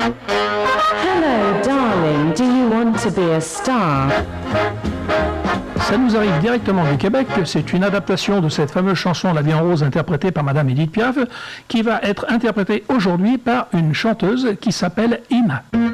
Hello, darling, do you want to be a star? Ça nous arrive directement du Québec, c'est une adaptation de cette fameuse chanson La vie en rose interprétée par Madame Edith Piaf, qui va être interprétée aujourd'hui par une chanteuse qui s'appelle Ina.